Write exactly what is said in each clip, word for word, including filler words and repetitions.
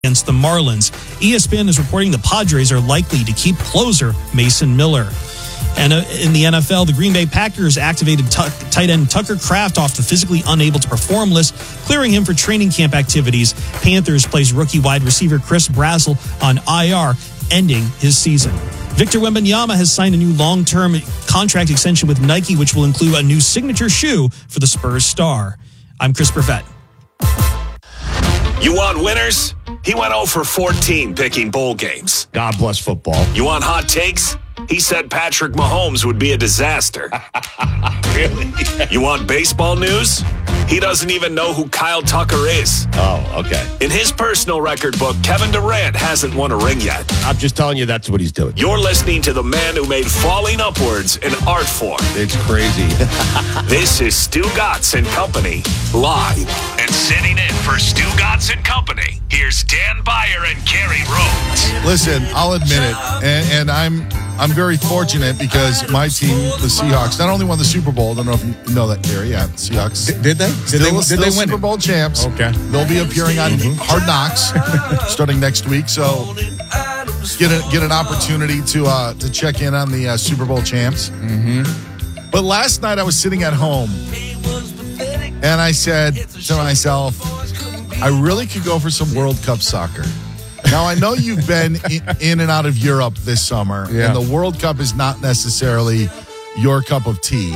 against the Marlins. E S P N is reporting the Padres are likely to keep closer Mason Miller. And uh, in the N F L, the Green Bay Packers activated t- tight end Tucker Kraft off the physically unable to perform list, clearing him for training camp activities. Panthers placed rookie wide receiver Chris Brazzell on I R, ending his season. Victor Wembanyama has signed a new long-term contract extension with Nike, which will include a new signature shoe for the Spurs star. I'm Chris Perfett. You want winners? He went oh for fourteen picking bowl games. God bless football. You want hot takes? He said Patrick Mahomes would be a disaster. Really? You want baseball news? He doesn't even know who Kyle Tucker is. Oh, okay. In his personal record book, Kevin Durant hasn't won a ring yet. I'm just telling you that's what he's doing. You're listening to the man who made falling upwards an art form. It's crazy. This is Stu Gatz and Company, live. And sitting in for Stu Gatz and Company, here's Dan Beyer and Kerry Rhodes. Listen, I'll admit it, and, and I'm I'm very fortunate because my team, the Seahawks, not only won the Super Bowl. I don't know if you know that, Kerry. Yeah, Seahawks. Did, did they? Did Still, they, did still they win Super it? Bowl champs. Okay. They'll be appearing on Mm-hmm. Hard Knocks starting next week. So get a, get an opportunity to uh, to check in on the uh, Super Bowl champs. Mm-hmm. But last night I was sitting at home and I said to myself, I really could go for some World Cup soccer. Now, I know you've been in and out of Europe this summer, yeah. and the World Cup is not necessarily your cup of tea.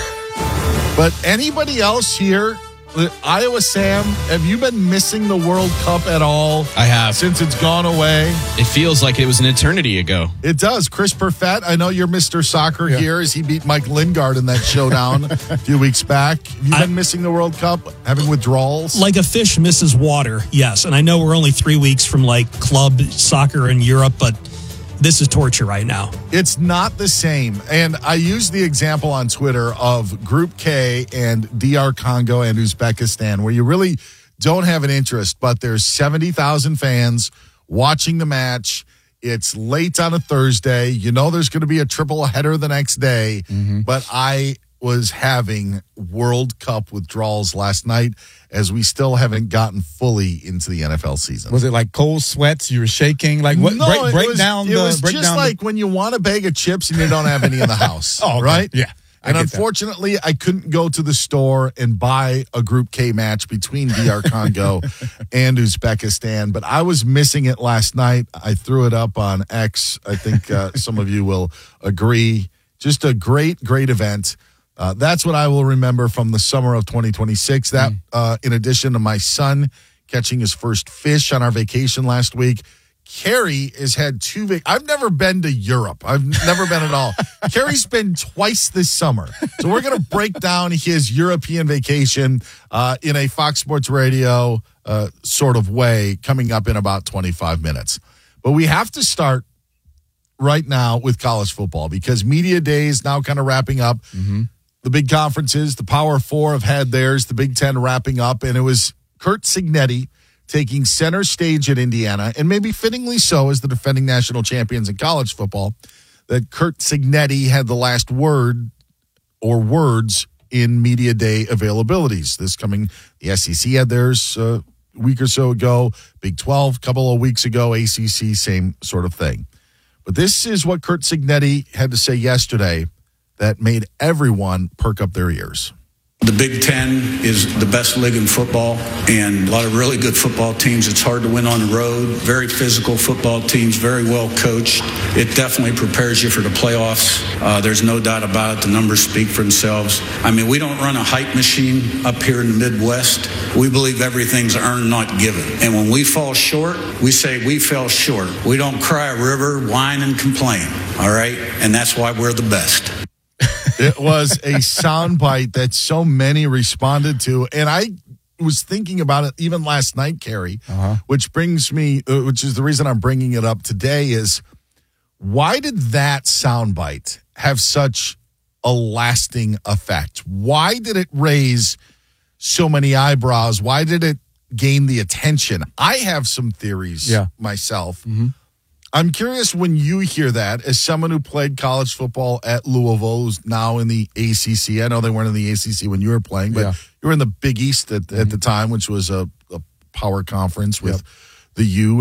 But anybody else here, Iowa Sam, have you been missing the World Cup at all? I have. Since it's gone away? It feels like it was an eternity ago. It does. Chris Perfett, I know you're Mister Soccer Yeah. here as he beat Mike Lingard in that showdown a few weeks back. Have you I- been missing the World Cup, having withdrawals? Like a fish misses water, yes. And I know we're only three weeks from like club soccer in Europe, but this is torture right now. It's not the same. And I used the example on Twitter of Group K and D R Congo and Uzbekistan, where you really don't have an interest, but there's seventy thousand fans watching the match. It's late on a Thursday. You know there's going to be a triple header the next day. Mm-hmm. But I was having World Cup withdrawals last night as we still haven't gotten fully into the N F L season. Was it like cold sweats? You were shaking? Like what? No, break break it was, down it the. was break just down like the, when you want a bag of chips and you don't have any in the house. Oh, okay. Right? Yeah. I And get that. unfortunately, I couldn't go to the store and buy a Group K match between D R Congo and Uzbekistan, but I was missing it last night. I threw it up on X. I think uh, some of you will agree. Just a great, great event. Uh, that's what I will remember from the summer of twenty twenty-six. That, uh, in addition to my son catching his first fish on our vacation last week, Kerry has had two. Va- I've never been to Europe. I've never been at all. Kerry's been twice this summer. So we're going to break down his European vacation uh, in a Fox Sports Radio uh, sort of way coming up in about twenty-five minutes. But we have to start right now with college football because Media Day is now kind of wrapping up. Mm-hmm. The big conferences, the Power Four have had theirs, the Big Ten wrapping up, and it was Curt Cignetti taking center stage at Indiana, and maybe fittingly so as the defending national champions in college football, that Curt Cignetti had the last word or words in Media Day availabilities. This coming, the S E C had theirs a week or so ago, Big twelve a couple of weeks ago, A C C, same sort of thing. But this is what Curt Cignetti had to say yesterday that made everyone perk up their ears. The Big Ten is the best league in football and a lot of really good football teams. It's hard to win on the road. Very physical football teams, very well coached. It definitely prepares you for the playoffs. Uh, there's no doubt about it. The numbers speak for themselves. I mean, we don't run a hype machine up here in the Midwest. We believe everything's earned, not given. And when we fall short, we say we fell short. We don't cry a river, whine, and complain. All right? And that's why we're the best. It was a soundbite that so many responded to. And I was thinking about it even last night, Kerry, uh-huh. which brings me, uh, which is the reason I'm bringing it up today is why did that soundbite have such a lasting effect? Why did it raise so many eyebrows? Why did it gain the attention? I have some theories yeah. myself. Mm-hmm. I'm curious when you hear that, as someone who played college football at Louisville, who's now in the A C C. I know they weren't in the A C C when you were playing, but yeah. you were in the Big East at, mm-hmm. at the time, which was a, a power conference with yep. the U